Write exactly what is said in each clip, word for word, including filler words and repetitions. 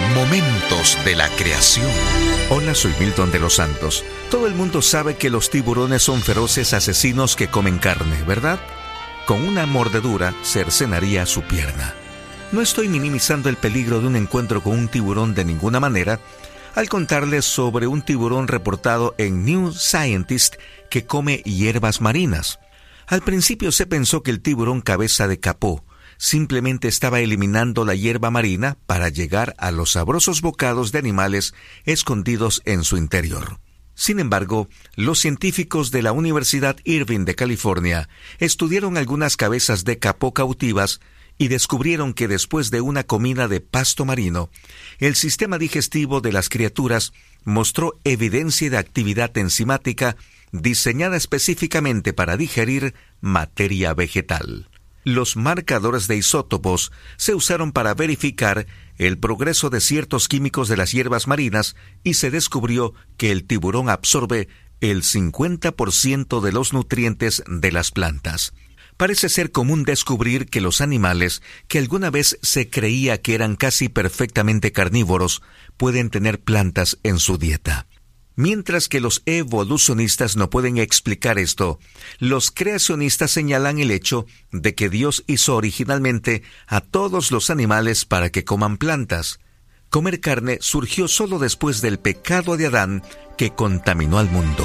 Momentos de la creación. Hola, soy Milton de los Santos. Todo el mundo sabe que los tiburones son feroces asesinos que comen carne, ¿verdad? Con una mordedura cercenaría su pierna. No estoy minimizando el peligro de un encuentro con un tiburón de ninguna manera al contarles sobre un tiburón reportado en New Scientist que come hierbas marinas. Al principio se pensó que el tiburón cabeza de capó simplemente estaba eliminando la hierba marina para llegar a los sabrosos bocados de animales escondidos en su interior. Sin embargo, los científicos de la Universidad Irvine de California estudiaron algunas cabezas de capó cautivas y descubrieron que después de una comida de pasto marino, el sistema digestivo de las criaturas mostró evidencia de actividad enzimática diseñada específicamente para digerir materia vegetal. Los marcadores de isótopos se usaron para verificar el progreso de ciertos químicos de las hierbas marinas y se descubrió que el tiburón absorbe el cincuenta por ciento de los nutrientes de las plantas. Parece ser común descubrir que los animales, que alguna vez se creía que eran casi perfectamente carnívoros, pueden tener plantas en su dieta. Mientras que los evolucionistas no pueden explicar esto, los creacionistas señalan el hecho de que Dios hizo originalmente a todos los animales para que coman plantas. Comer carne surgió solo después del pecado de Adán que contaminó al mundo.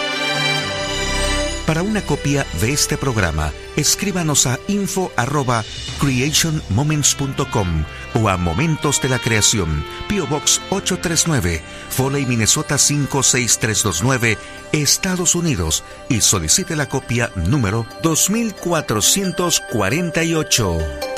Para una copia de este programa, escríbanos a info arroba creation moments punto com o a Momentos de la Creación, P O Box ocho tres nueve, Foley, Minnesota cinco seis tres dos nueve, Estados Unidos, y solicite la copia número dos mil cuatrocientos cuarenta y ocho.